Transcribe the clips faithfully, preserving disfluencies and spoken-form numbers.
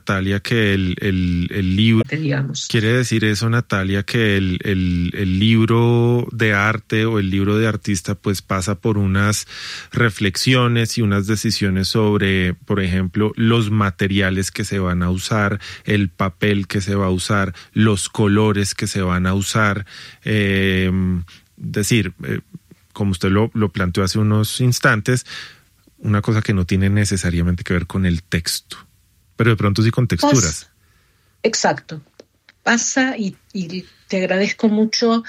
Natalia, que el, el, el libro... digamos. ¿Quiere decir eso, Natalia, que el, el, el libro de arte o el libro de artista pues pasa por unas reflexiones y unas decisiones sobre, por ejemplo, los materiales que se van a usar, el papel que se va a usar, los colores que se van a usar? Eh, decir, eh, como usted lo, lo planteó hace unos instantes, una cosa que no tiene necesariamente que ver con el texto, pero de pronto sí con texturas. Pasa, exacto. Pasa y, y te agradezco mucho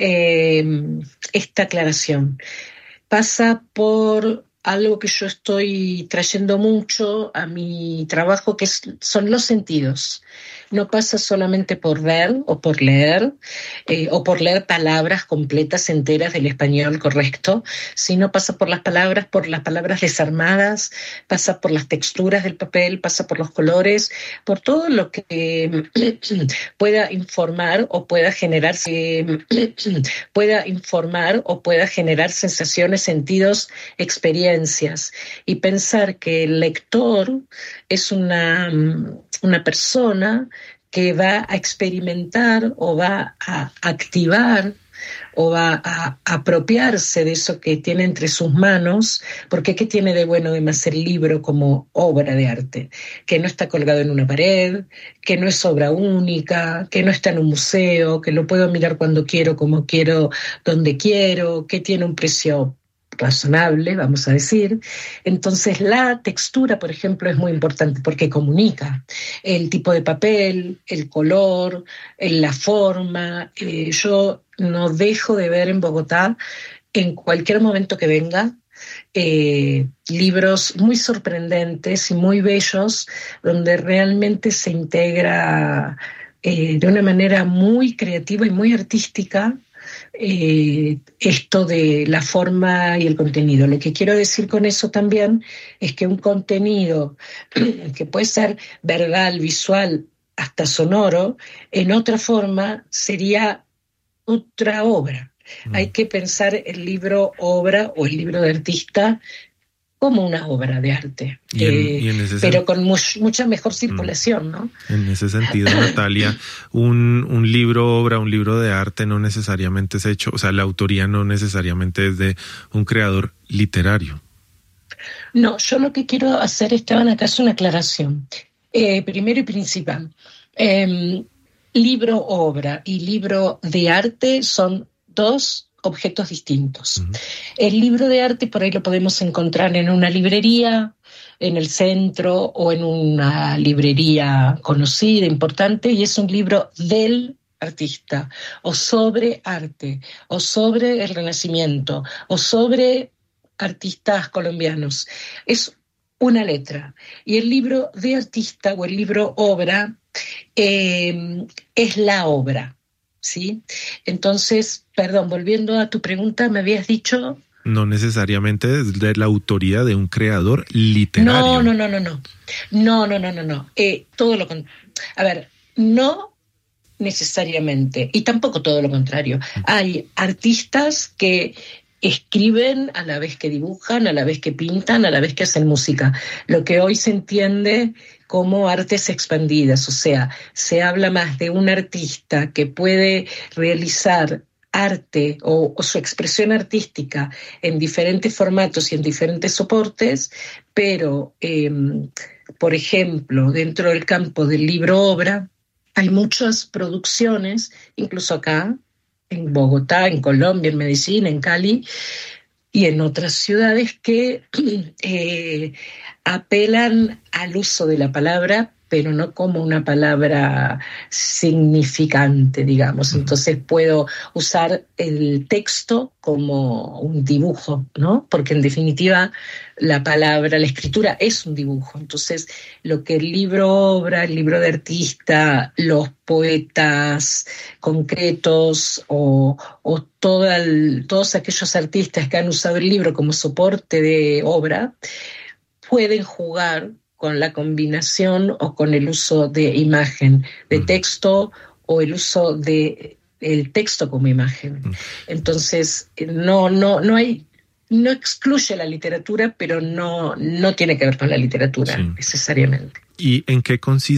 eh, esta aclaración. Pasa por algo que yo estoy trayendo mucho a mi trabajo, que es, son los sentidos. No pasa solamente por ver o por leer, eh, o por leer palabras completas, enteras del español correcto, sino pasa por las palabras, por las palabras desarmadas, pasa por las texturas del papel, pasa por los colores, por todo lo que eh, pueda informar o pueda generar, eh, pueda informar o pueda generar sensaciones, sentidos, experiencias. Y pensar que el lector es una, una persona que va a experimentar o va a activar o va a apropiarse de eso que tiene entre sus manos, porque ¿qué tiene de bueno además el libro como obra de arte? Que no está colgado en una pared, que no es obra única, que no está en un museo, que lo puedo mirar cuando quiero, como quiero, donde quiero, que tiene un precio razonable, vamos a decir. Entonces la textura, por ejemplo, es muy importante porque comunica el tipo de papel, el color, la forma. Eh, yo no dejo de ver en Bogotá, en cualquier momento que venga, eh, libros muy sorprendentes y muy bellos, donde realmente se integra eh, de una manera muy creativa y muy artística Eh, esto de la forma y el contenido. Lo que quiero decir con eso también es que un contenido que puede ser verbal, visual, hasta sonoro, en otra forma sería otra obra. Mm. Hay que pensar el libro obra o el libro de artista como una obra de arte, y en, eh, y en ese pero sen- con much, mucha mejor circulación, ¿no? En ese sentido, Natalia, un, un libro obra, un libro de arte no necesariamente es hecho, o sea, la autoría no necesariamente es de un creador literario. No, yo lo que quiero hacer, Esteban, acá es una aclaración. Eh, primero y principal, eh, libro obra y libro de arte son dos objetos distintos. Uh-huh. El libro de arte por ahí lo podemos encontrar en una librería, en el centro o en una librería conocida, importante, y es un libro del artista, o sobre arte, o sobre el Renacimiento, o sobre artistas colombianos. Es una letra. Y el libro de artista o el libro obra eh, es la obra. ¿Sí? Entonces, perdón, volviendo a tu pregunta, me habías dicho... No necesariamente es de la autoría de un creador literario. No, no, no, no, no. No, no, no, no, no. Eh, todo lo contrario. A ver, no necesariamente, y tampoco todo lo contrario. Hay artistas que escriben a la vez que dibujan, a la vez que pintan, a la vez que hacen música. Lo que hoy se entiende como artes expandidas, o sea, se habla más de un artista que puede realizar arte o, o su expresión artística en diferentes formatos y en diferentes soportes, pero, eh, por ejemplo, dentro del campo del libro-obra, hay muchas producciones, incluso acá, en Bogotá, en Colombia, en Medellín, en Cali y en otras ciudades que eh, apelan al uso de la palabra, pero no como una palabra significante, digamos. Entonces puedo usar el texto como un dibujo, ¿no? Porque en definitiva la palabra, la escritura es un dibujo. Entonces lo que el libro obra, el libro de artista, los poetas concretos o, o toda el, todos aquellos artistas que han usado el libro como soporte de obra, pueden jugar con la combinación o con el uso de imagen, de texto o el uso de el texto como imagen. Entonces, no, no, no hay, no excluye la literatura, pero no, no tiene que ver con la literatura, sí, necesariamente. ¿Y en qué consiste